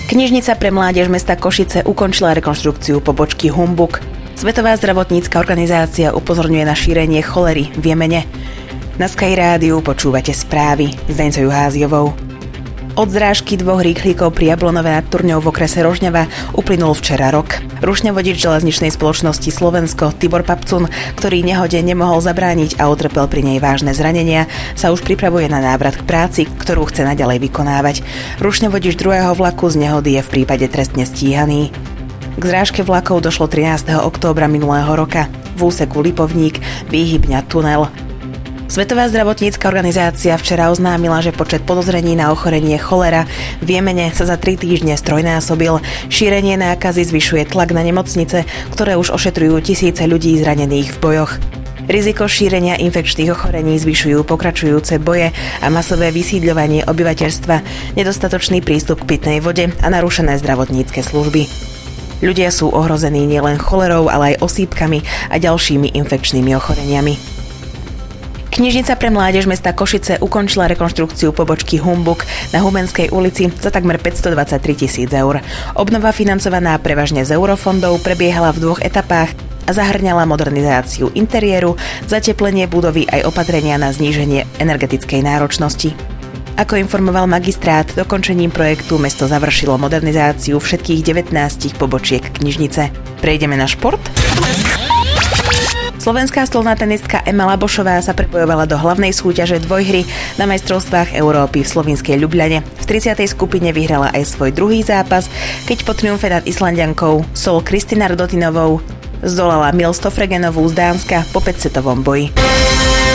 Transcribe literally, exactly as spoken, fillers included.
Knižnica pre mládež mesta Košice ukončila rekonštrukciu pobočky Humbug. Svetová zdravotnícka organizácia upozorňuje na šírenie cholery v Jemene. Na Sky Rádiu počúvate správy s Deňcou Juháziovou. Od zrážky dvoch rýchlíkov pri Jablonove nad Turňou v okrese Rožňava uplynul včera rok. Rušňavodič železničnej spoločnosti Slovensko Tibor Papcun, ktorý nehode nemohol zabrániť a utrpel pri nej vážne zranenia, sa už pripravuje na návrat k práci, ktorú chce naďalej vykonávať. Rušňavodič druhého vlaku z nehody je v prípade trestne stíhaný. K zrážke vlakov došlo trinásteho októbra minulého roka v úseku Lipovník Výhybňa tunel. Svetová zdravotnícka organizácia včera oznámila, že počet podozrení na ochorenie cholera v Jemene sa za tri týždne strojnásobil. Šírenie nákazy zvyšuje tlak na nemocnice, ktoré už ošetrujú tisíce ľudí zranených v bojoch. Riziko šírenia infekčných ochorení zvyšujú pokračujúce boje a masové vysídľovanie obyvateľstva, nedostatočný prístup k pitnej vode a narušené zdravotnícke služby. Ľudia sú ohrození nielen cholerou, ale aj osýpkami a ďalšími infekčnými ochoreniami. Knižnica pre mládež mesta Košice ukončila rekonštrukciu pobočky Humbug na Humenskej ulici za takmer päťstodvadsaťtri tisíc eur. Obnova financovaná prevažne z eurofondov prebiehala v dvoch etapách a zahŕňala modernizáciu interiéru, zateplenie budovy aj opatrenia na zníženie energetickej náročnosti. Ako informoval magistrát, dokončením projektu mesto završilo modernizáciu všetkých devätnásť pobočiek knižnice. Prejdeme na šport? Slovenská stolná tenistka Ema Labošová sa prebojovala do hlavnej súťaže dvojhry na majstrovstvách Európy v slovinskej Ľubľane. V tridsiatej skupine vyhrala aj svoj druhý zápas, keď po triumfe nad Islanďankou Sol Kristinar Dotinovou zdolala Mil Stofregenovú z Dánska po päťsetovom boji.